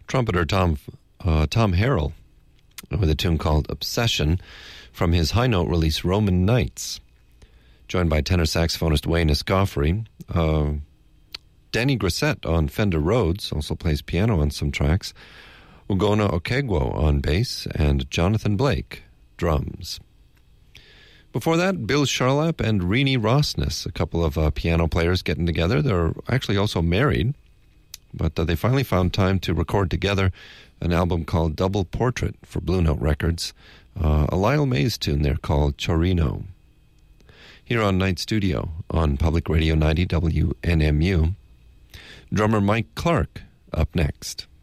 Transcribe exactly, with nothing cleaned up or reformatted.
trumpeter Tom uh, Tom Harrell with a tune called Obsession from his high note release Roman Nights, joined by tenor saxophonist Wayne Escoffery. Uh, Danny Grissett on Fender Rhodes, also plays piano on some tracks. Ugonna Okegwo on bass, and Jonathan Blake, drums. Before that, Bill Charlap and Renee Rossness, a couple of uh, piano players getting together. They're actually also married, but uh, they finally found time to record together an album called Double Portrait for Blue Note Records, uh, a Lyle Mays tune there called Chorino. Here on Night Studio on Public Radio ninety W N M U, drummer Mike Clark up next.